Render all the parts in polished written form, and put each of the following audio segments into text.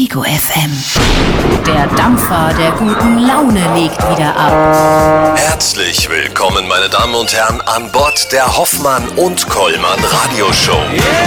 Ego FM. Der Dampfer der guten Laune legt wieder ab. Herzlich willkommen, meine Damen und Herren, an Bord der Hoffmann und Kollmann Radioshow.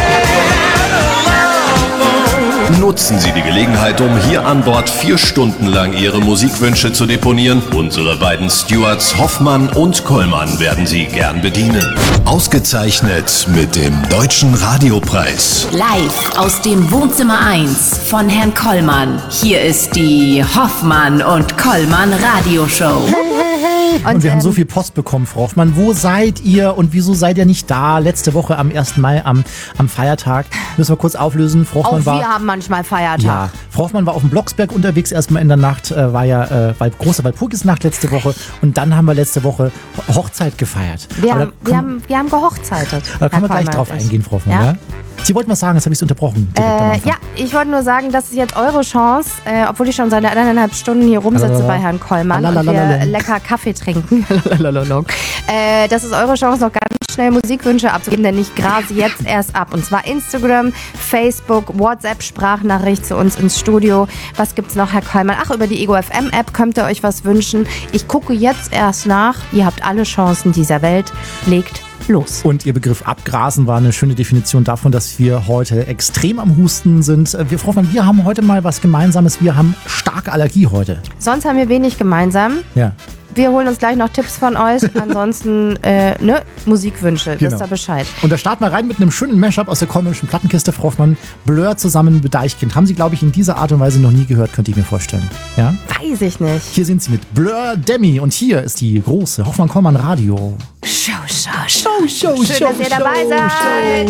Nutzen Sie die Gelegenheit, um hier an Bord 4 Stunden lang Ihre Musikwünsche zu deponieren. Unsere beiden Stewards Hoffmann und Kollmann werden Sie gern bedienen. Ausgezeichnet mit dem Deutschen Radiopreis. Live aus dem Wohnzimmer 1 von Herrn Kollmann. Hier ist die Hoffmann und Kollmann Radioshow. Und wir haben so viel Post bekommen, Frau Hoffmann. Wo seid ihr und wieso seid ihr nicht da? Letzte Woche am 1. Mai, am Feiertag. Müssen wir kurz auflösen. Frau Hoffmann wir haben manchmal Feiertag. Ja, Frau Hoffmann war auf dem Blocksberg unterwegs. Erstmal in der Nacht war ja große Walpurgisnacht letzte Woche. Und dann haben wir letzte Woche Hochzeit gefeiert. Wir haben gehochzeitet. Da können wir gleich drauf eingehen, Frau Hoffmann. Ja? Sie wollten was sagen, jetzt habe ich es unterbrochen. Ja, ich wollte nur sagen, das ist jetzt eure Chance, obwohl ich schon seit 1,5 Stunden hier rumsitze bei Herrn Kollmann und wir lecker Kaffee trinken. Das ist eure Chance, noch ganz schnell Musikwünsche abzugeben, denn ich grase jetzt erst ab. Und zwar Instagram, Facebook, WhatsApp, Sprachnachricht zu uns ins Studio. Was gibt's noch, Herr Kollmann? Ach, über die Ego FM App könnt ihr euch was wünschen. Ich gucke jetzt erst nach. Ihr habt alle Chancen dieser Welt. Legt los. Und Ihr Begriff abgrasen war eine schöne Definition davon, dass wir heute extrem am Husten sind. Frau Hoffmann, wir haben heute mal was Gemeinsames. Wir haben starke Allergie heute. Sonst haben wir wenig gemeinsam. Ja. Wir holen uns gleich noch Tipps von euch. Ansonsten, Musikwünsche. Genau. Wisst ihr Bescheid. Und da starten wir rein mit einem schönen Mashup aus der Kollmannschen Plattenkiste, Frau Hoffmann. Blur zusammen mit Deichkind. Haben Sie, glaube ich, in dieser Art und Weise noch nie gehört, könnte ich mir vorstellen. Ja? Weiß ich nicht. Hier sind Sie mit Blur Demi. Und hier ist die große Hoffmann-Kollmann Radio. Schön, dass ihr dabei seid.